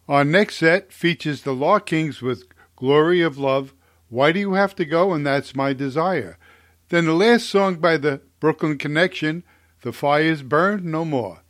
Our next set features the Law Kings with Glory of Love, Why Do You Have to Go, and That's My Desire. Then the last song by the Brooklyn Connection, The Fires Burn No More.